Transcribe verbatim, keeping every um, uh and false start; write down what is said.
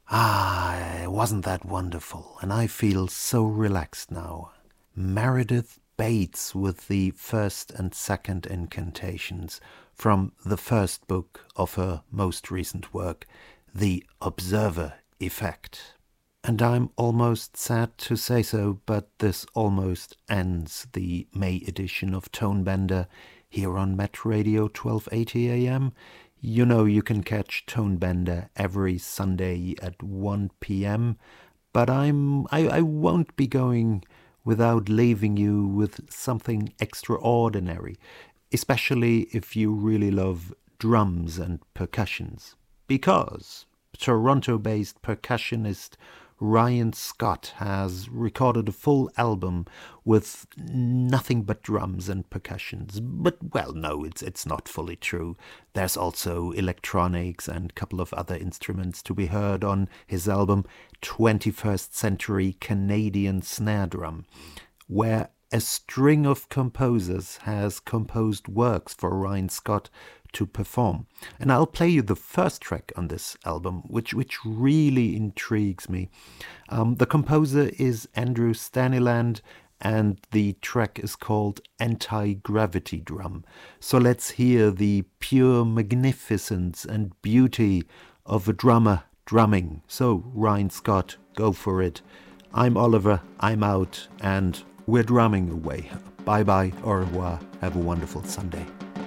Ah, wasn't that wonderful? And I feel so relaxed now. Meredith Bates with the first and second incantations from the first book of her most recent work, The Observer Effect. And I'm almost sad to say so, but this almost ends the May edition of Tonebender here on Met Radio twelve eighty A M. You know you can catch Tonebender every Sunday at one p.m., but I'm I, I won't be going without leaving you with something extraordinary, especially if you really love drums and percussions, because Toronto-based percussionist Ryan Scott has recorded a full album with nothing but drums and percussions. But, well, no, it's it's not fully true. There's also electronics and a couple of other instruments to be heard on his album twenty-first Century Canadian Snare Drum, where a string of composers has composed works for Ryan Scott to perform. And I'll play you the first track on this album, which which really intrigues me. Um, the composer is Andrew Staniland, and the track is called Anti-Gravity Drum. So let's hear the pure magnificence and beauty of a drummer drumming. So, Ryan Scott, go for it. I'm Oliver, I'm out, and we're drumming away. Bye-bye, au revoir, have a wonderful Sunday.